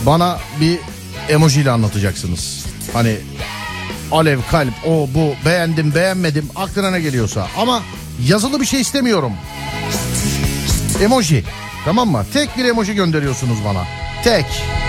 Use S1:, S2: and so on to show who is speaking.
S1: bana bir emoji ile anlatacaksınız. Hani alev, kalp, o bu, beğendim, beğenmedim, aklına ne geliyorsa. Ama yazılı bir şey istemiyorum. Emoji, tamam mı? Tek bir emoji gönderiyorsunuz bana. Tek.